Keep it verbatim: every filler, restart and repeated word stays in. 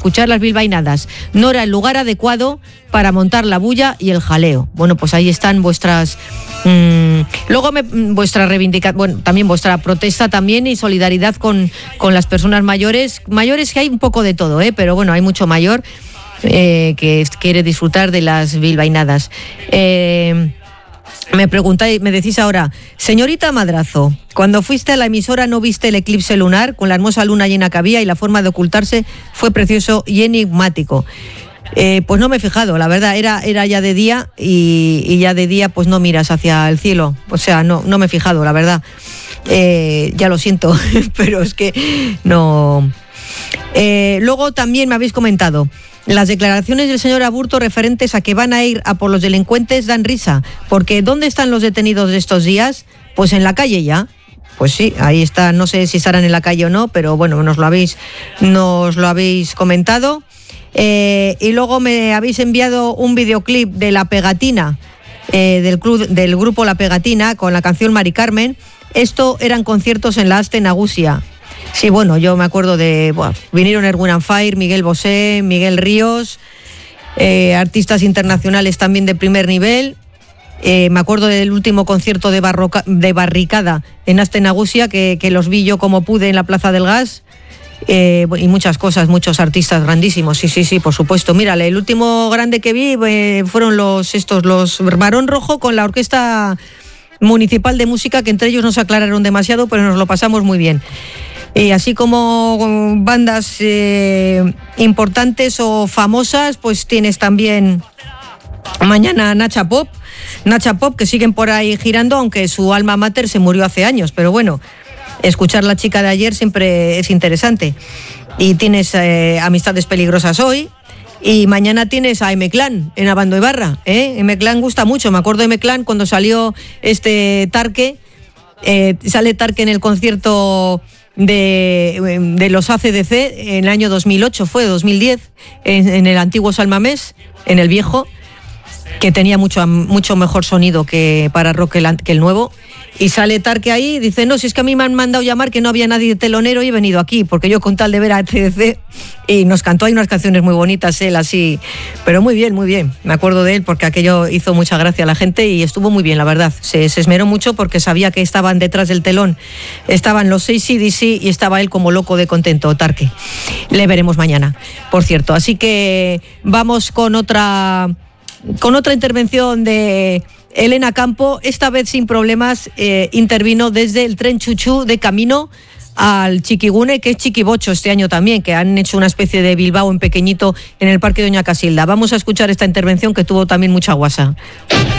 escuchar las bilbainadas. No era el lugar adecuado para montar la bulla y el jaleo. Bueno, pues ahí están vuestras... Mmm, luego me, vuestra reivindicación, bueno, también vuestra protesta también y solidaridad con, con las personas mayores. Mayores que hay un poco de todo, ¿eh? Pero bueno, hay mucho mayor eh, que quiere disfrutar de las bilbainadas. Eh... Me preguntáis, me decís ahora, señorita Madrazo, cuando fuiste a la emisora no viste el eclipse lunar con la hermosa luna llena que había y la forma de ocultarse fue precioso y enigmático. Eh, pues no me he fijado, la verdad, era, era ya de día y, y ya de día pues no miras hacia el cielo, o sea, no, no me he fijado, la verdad. Eh, ya lo siento, pero es que no... Eh, luego también me habéis comentado, las declaraciones del señor Aburto referentes a que van a ir a por los delincuentes dan risa, porque ¿dónde están los detenidos de estos días? Pues en la calle ya. Pues sí, ahí está, no sé si estarán en la calle o no, pero bueno, nos lo habéis, nos lo habéis comentado. Eh, y luego me habéis enviado un videoclip de La Pegatina, eh, del, club, del grupo La Pegatina, con la canción Mari Carmen. Esto eran conciertos en la Aste Nagusia. Sí, bueno, yo me acuerdo de... Bueno, vinieron Erwin and Fire, Miguel Bosé, Miguel Ríos, eh, artistas internacionales también de primer nivel. Eh, me acuerdo del último concierto de, barroca, de Barricada en Aste Nagusia, que, que los vi yo como pude en la Plaza del Gas. Eh, y muchas cosas, muchos artistas grandísimos, sí, sí, sí, por supuesto. Mírale, el último grande que vi eh, fueron los estos, los Barón Rojo con la Orquesta Municipal de Música, que entre ellos no se aclararon demasiado, pero nos lo pasamos muy bien. Eh, así como bandas eh, importantes o famosas, pues tienes también mañana Nacha Pop, Nacha Pop, que siguen por ahí girando, aunque su alma mater se murió hace años, pero bueno, escuchar la chica de ayer siempre es interesante. Y tienes eh, Amistades Peligrosas hoy, y mañana tienes a M-Clan en Abando Ibarra, ¿eh? M-Clan gusta mucho, me acuerdo de M-Clan cuando salió este Tarque, eh, sale Tarque en el concierto de, de los A C D C en el año dos mil ocho, fue dos mil diez, en, en el antiguo Salmamés, en el viejo, que tenía mucho, mucho mejor sonido que para rock que el, que el nuevo. Y sale Tarque ahí y dice, no, si es que a mí me han mandado llamar que no había nadie de telonero y he venido aquí, porque yo con tal de ver a T D C, y nos cantó ahí unas canciones muy bonitas, él así, pero muy bien, muy bien. Me acuerdo de él porque aquello hizo mucha gracia a la gente y estuvo muy bien, la verdad. Se, se esmeró mucho porque sabía que estaban detrás del telón, estaban los seis C D C y estaba él como loco de contento, Tarque. Le veremos mañana, por cierto. Así que vamos con otra, con otra intervención de Elena Campo, esta vez sin problemas, eh, intervino desde el tren Chuchú de camino al Chiquigune, que es Chiquibocho este año también, que han hecho una especie de Bilbao en pequeñito en el Parque Doña Casilda. Vamos a escuchar esta intervención que tuvo también mucha guasa.